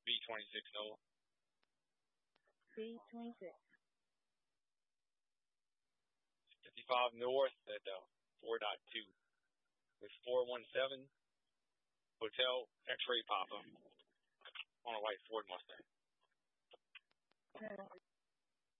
B26 Nova. B26. 55 North at 4.2 with 417 Hotel X-Ray Papa on a white Ford Mustang.